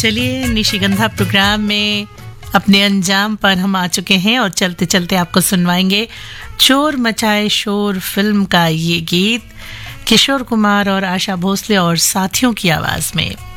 चलिए, निशिगंधा प्रोग्राम में अपने अंजाम पर हम आ चुके हैं और चलते चलते आपको सुनवाएंगे चोर मचाए शोर फिल्म का ये गीत किशोर कुमार और आशा भोसले और साथियों की आवाज में।